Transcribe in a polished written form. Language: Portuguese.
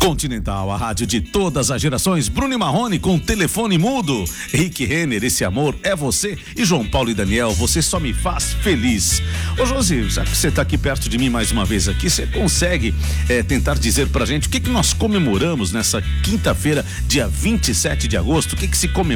Continental, a rádio de todas as gerações. Bruno e Marrone com telefone mudo. Rick Renner, esse amor é você. E João Paulo e Daniel, você só me faz feliz. Ô Josi, já que você tá aqui perto de mim mais uma vez aqui, você consegue tentar dizer pra gente o que nós comemoramos nessa quinta-feira, dia 27 de agosto? O que se comemora